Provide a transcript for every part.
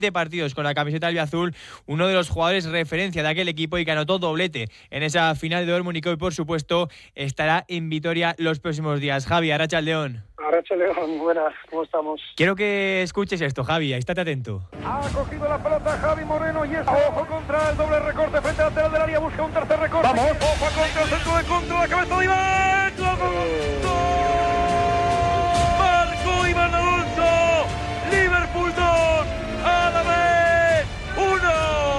de partidos con la camiseta albiazul, uno de los jugadores referencia de aquel equipo y que anotó doblete en esa final de Dortmund y que hoy, por supuesto, estará en Vitoria los próximos días. Javi, arratsaldeon. Arratsaldeon, buenas, ¿cómo estamos? Quiero que escuches esto, Javi, estate atento. Ha cogido la pelota Javi Moreno y es ojo contra el doble recorte frente al lateral del área, busca un tercer recorte. Vamos, ojo contra el centro de contra, la cabeza de Iván. ¡Gol! Marcó Iván Alonso. Liverpool 2, Alavés 1.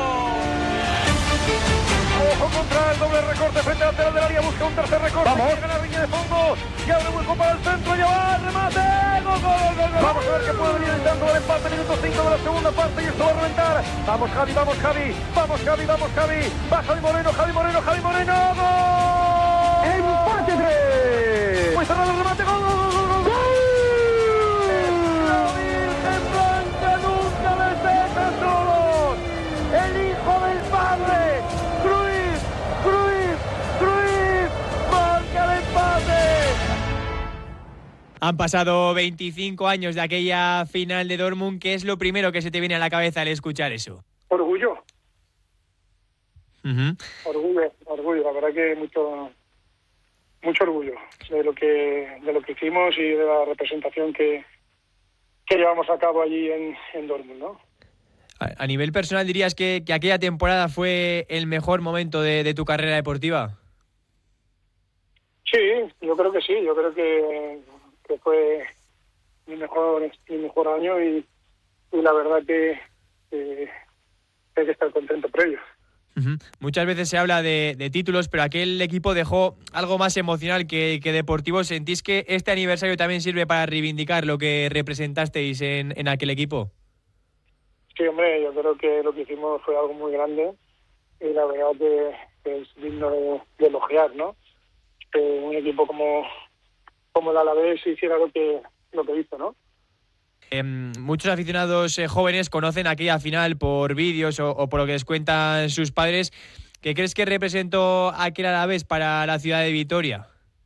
Ojo contra el doble recorte frente al lateral del área, busca un tercer recorte. Vamos. Llega la línea de fondo y abre hueco para el centro, ya va el remate. ¡Gol, gol, gol, gol! Vamos a ver qué puede venir el tanto del empate, minuto 5 de la segunda parte y esto va a reventar. Vamos Javi, vamos Javi, vamos Javi, vamos Javi. Va Javi Moreno, Javi Moreno, Javi Moreno. ¡Gol! ¡Empate 3! Muy cerrado el remate, gol, gol, gol, gol, gol. La Virgen Blanca nunca les deja solos. El hijo del padre. ¡Marca el empate! Han pasado 25 años de aquella final de Dortmund. ¿Qué es lo primero que se te viene a la cabeza al escuchar eso? Orgullo. Orgullo. La verdad que mucho orgullo de lo que hicimos y de la representación que llevamos a cabo allí en Dortmund, ¿no? A nivel personal, ¿dirías que aquella temporada fue el mejor momento de tu carrera deportiva? Sí, yo creo que sí. Yo creo que fue mi mejor año y la verdad que hay que estar contento por ello. Uh-huh. Muchas veces se habla de títulos, pero aquel equipo dejó algo más emocional que deportivo. ¿Sentís que este aniversario también sirve para reivindicar lo que representasteis en aquel equipo? Sí, hombre, yo creo que lo que hicimos fue algo muy grande y la verdad que es digno de elogiar, ¿no? Que un equipo como el Alavés hiciera lo que hizo, ¿no? Muchos aficionados jóvenes conocen aquella final por vídeos o por lo que les cuentan sus padres. ¿Qué crees que representó aquel Alavés para la ciudad de Vitoria?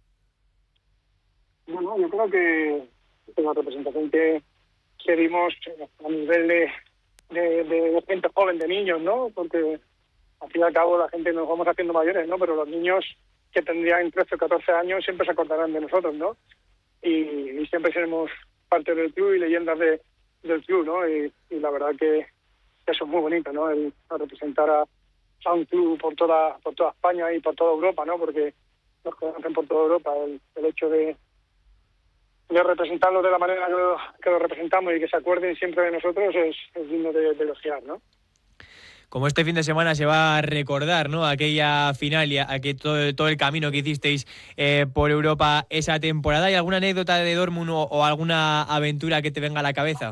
Bueno, yo creo que la representación que dimos a nivel de gente joven, de niños, ¿no? Porque al fin y al cabo la gente nos vamos haciendo mayores, ¿no? Pero los niños que tendrían 13 o 14 años siempre se acordarán de nosotros, ¿no? Y siempre seremos parte del club y leyendas del club, ¿no? Y la verdad que eso es muy bonito, ¿no? El representar a un club por toda España y por toda Europa, ¿no? Porque nos conocen por toda Europa. El hecho de representarlo de la manera que lo representamos y que se acuerden siempre de nosotros es digno de elogiar, ¿no? Como este fin de semana se va a recordar, ¿no? Aquella final y todo el camino que hicisteis por Europa esa temporada. ¿Hay alguna anécdota de Dortmund o alguna aventura que te venga a la cabeza?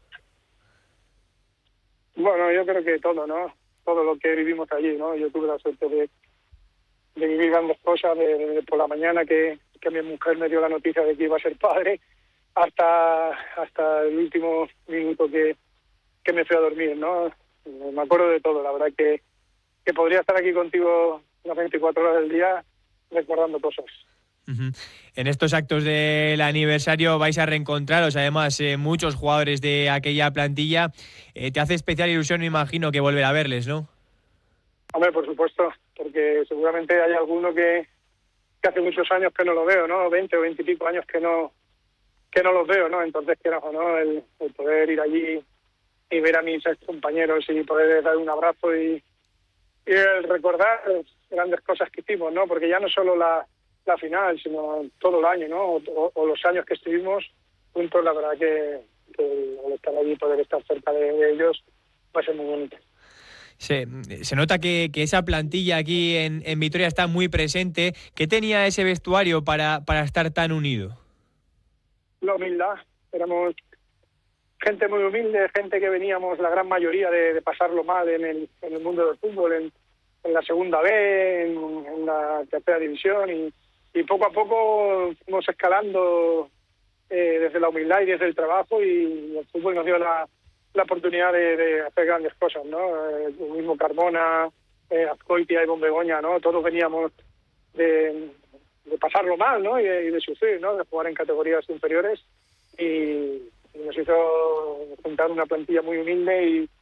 Bueno, yo creo que todo, ¿no? Todo lo que vivimos allí, ¿no? Yo tuve la suerte de vivir grandes cosas, de por la mañana que mi mujer me dio la noticia de que iba a ser padre, hasta el último minuto que me fui a dormir, ¿no? Me acuerdo de todo, la verdad que podría estar aquí contigo las 24 horas del día recordando cosas. Uh-huh. En estos actos del aniversario vais a reencontraros, además, muchos jugadores de aquella plantilla. Te hace especial ilusión, me imagino, que volver a verles, ¿no? Hombre, por supuesto, porque seguramente hay alguno que hace muchos años que no lo veo, ¿no? 20 o 20 y pico años que no los veo, ¿no? Entonces, quieras o no, el poder ir allí y ver a mis compañeros y poder dar un abrazo y el recordar grandes cosas que hicimos, ¿no? Porque ya no solo la final, sino todo el año, ¿no? O los años que estuvimos juntos, la verdad que al estar allí, poder estar cerca de ellos, va a ser muy bonito. Se nota que esa plantilla aquí en Vitoria está muy presente. ¿Qué tenía ese vestuario para estar tan unido? La humildad. Éramos gente muy humilde, gente que veníamos, la gran mayoría, de pasarlo mal en el mundo del fútbol, en la segunda B, en la tercera división, y poco a poco fuimos escalando desde la humildad y desde el trabajo, y el fútbol nos dio la oportunidad de hacer grandes cosas, ¿no? El mismo Carmona, Azcoitia y Bombegoña, ¿no? Todos veníamos de pasarlo mal, ¿no? Y de sufrir, ¿no? De jugar en categorías inferiores, y nos hizo juntar una plantilla muy humilde